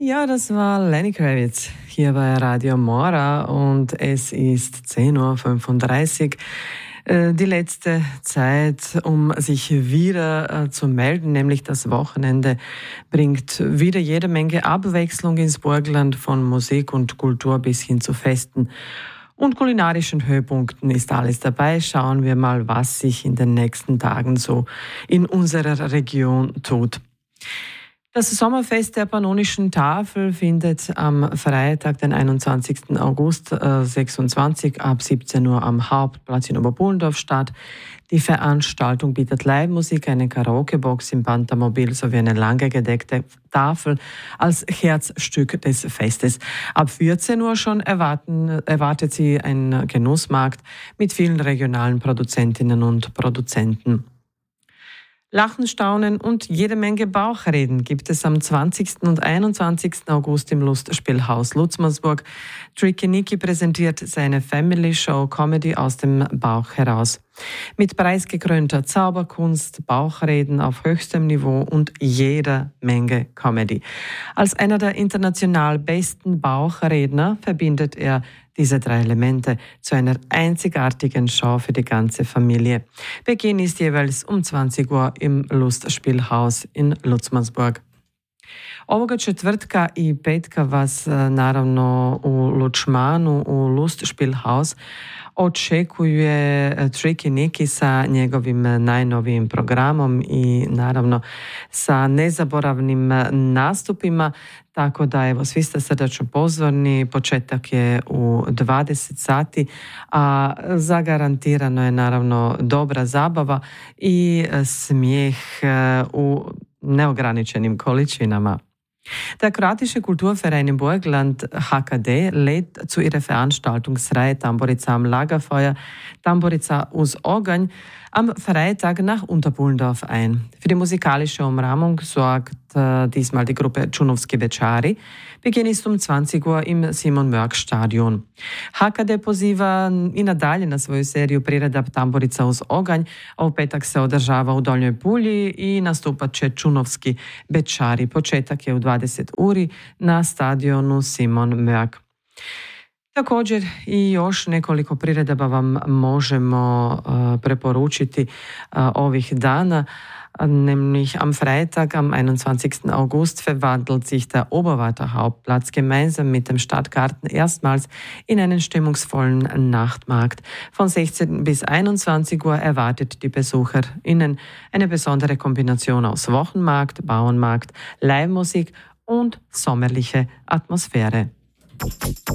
Ja, das war Lenny Kravitz hier bei Radio Mora und es ist 10:35 Uhr. Die letzte Zeit, um sich wieder zu melden, nämlich das Wochenende, bringt wieder jede Menge Abwechslung ins Burgenland, von Musik und Kultur bis hin zu Festen und kulinarischen Höhepunkten ist alles dabei. Schauen wir mal, was sich in den nächsten Tagen so in unserer Region tut. Das Sommerfest der Pannonischen Tafel findet am Freitag, den 21. August 26 ab 17 Uhr am Hauptplatz in Oberbullendorf statt. Die Veranstaltung bietet Live-Musik, eine Karaoke-Box im Panthermobil sowie eine lange gedeckte Tafel als Herzstück des Festes. Ab 14 Uhr schon erwartet sie ein Genussmarkt mit vielen regionalen Produzentinnen und Produzenten. Lachen, Staunen und jede Menge Bauchreden gibt es am 20. und 21. August im Lustspielhaus Lutzmannsburg. Tricky Nicky präsentiert seine Family Show Comedy aus dem Bauch heraus. Mit preisgekrönter Zauberkunst, Bauchreden auf höchstem Niveau und jeder Menge Comedy. Als einer der international besten Bauchredner verbindet er diese 3 Elemente zu einer einzigartigen Show für die ganze Familie. Beginn ist jeweils um 20 Uhr im Lustspielhaus in Lutzmannsburg. Ovoga četvrtka i petka vas naravno u Lučmanu, u Lustspielhaus, očekuje Tricky Nicky sa njegovim najnovijim programom i naravno sa nezaboravnim nastupima. Tako da evo, svi ste srdačno pozvani, početak je u 20 sati, a zagarantirano je naravno dobra zabava i smijeh u neograničenim količinama. Der Kroatische Kulturverein im Burgenland HKD lädt zu ihrer Veranstaltungsreihe Tamburica am Lagerfeuer, Tamburica uz Oganj am Freitag nach Unterbullendorf ein. Für die musikalische Umrahmung sorgt diesmal die Gruppe Čunovski Večari. Beginn ist um 20 Uhr im Simon-Mörk-Stadion. HKD poziva i nadalje na svoju seriju priredab Tamburica uz Oganj, a u petak se održava u Donjoj Pulji i nastupat će Čunovski Večari. Početak je u 20 uri na stadionu Simon Mörk. Također i još nekoliko priredaba vam možemo preporučiti ovih dana. Nämlich am Freitag, am 21. August, verwandelt sich der Oberwarter Hauptplatz gemeinsam mit dem Stadtgarten erstmals in einen stimmungsvollen Nachtmarkt. Von 16 bis 21 Uhr erwartet die BesucherInnen eine besondere Kombination aus Wochenmarkt, Bauernmarkt, Live-Musik und sommerliche Atmosphäre.